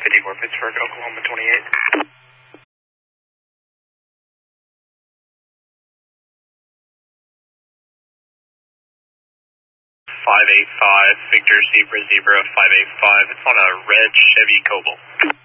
54 Pittsburgh, Oklahoma 28. 585, Victor Zebra Zebra 585. It's on a red Chevy Cobalt.